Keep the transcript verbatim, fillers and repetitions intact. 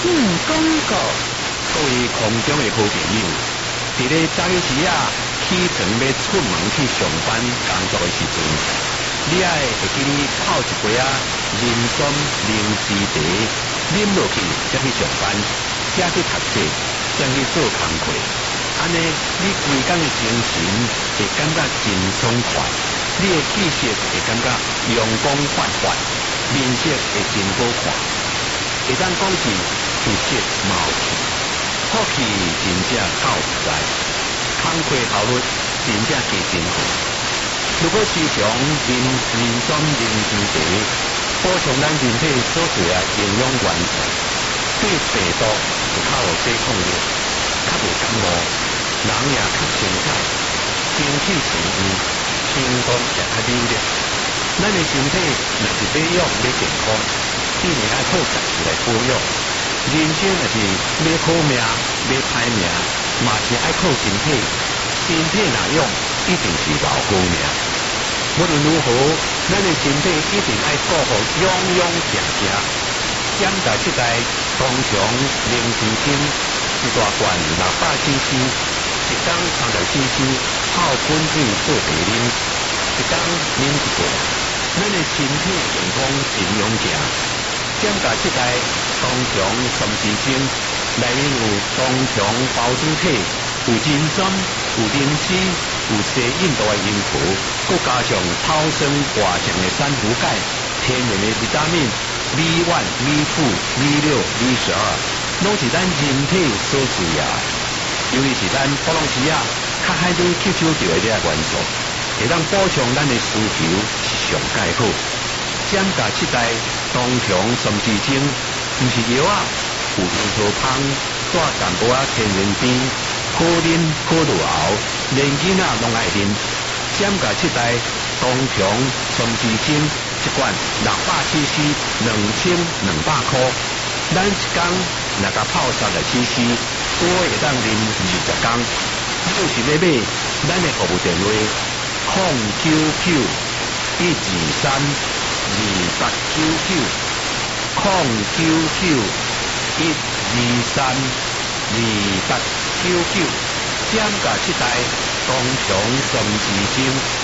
性广告。 各位空中的好朋友，伫咧早起时啊，起床要出门去上班工作的时阵，你爱会记哩泡一杯啊人参灵芝茶，啉落去才去上班，才去读册，才去做工课。安尼，你规工的精神会感觉真爽快，你的气色会感觉阳光焕发，面色会真好看。会当讲是出色冒气，好气真正够实在，工课效率真正加真好。如果时常啉人参灵芝茶，补充咱人体所需的营养元素，对病毒有较有抵抗力，较无感冒，人也较清彩，精气神旺，心肝也较溜达。咱的身体若是要养要健康，一定要靠家己来保养。人生若是要好命要歹命，嘛是爱靠身体。身体若用，一定是老好命。无论如何，咱的身体一定爱顾好，勇勇行行。减价七代冬虫灵芝精，一大罐六百 C C， 一缸三十 C C， 泡滚水做茶啉，一缸啉一罐。咱的身体健康真勇健，减价七代冬虫三支精，内面有冬虫包子体，有人参，有灵芝，有西印度的银河，佮加上超生活强的珊瑚钙，天然的维他命 B 一、B 二、B 六、B 十二，拢是咱人体所需要的。尤其是咱普朗西亚较海里吸收到的这些元素。会当补充咱的需求是上介好，减价七代冬虫三支精，毋是药啊，有用好芳，带淡薄仔天然甜，好啉好入喉，连囡仔拢爱啉。减价七代冬虫三支精，一罐六百 C C， 两千两百块。咱一工若甲泡三十 C C， 多会当啉二十工。要是要买，咱的服务电话。空九九一二三二八九九，空九九一二三二八九九，减价七代冬虫三支精。